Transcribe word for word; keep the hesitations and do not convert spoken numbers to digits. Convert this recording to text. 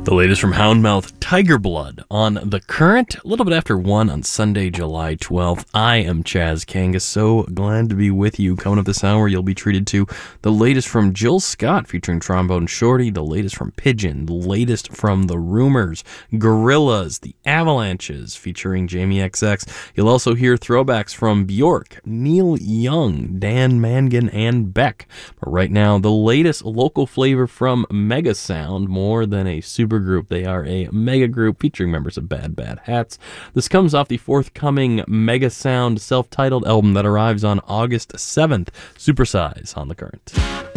The latest from Houndmouth, Tiger Blood, on The Current, a little bit after one on Sunday, July twelfth. I am Chaz Kangas, so glad to be with you. Coming up this hour, you'll be treated to the latest from Jill Scott, featuring Trombone Shorty, the latest from Pigeon, the latest from The Rumors, Gorillaz, The Avalanches, featuring Jamie X X. You'll also hear throwbacks from Bjork, Neil Young, Dan Mangan, and Beck. But right now, the latest local flavor from Mega Sound, more than a super group. They are a mega group featuring members of Bad Bad Hats. This comes off the forthcoming Mega Sound self-titled album that arrives on August seventh. Supersize on The Current.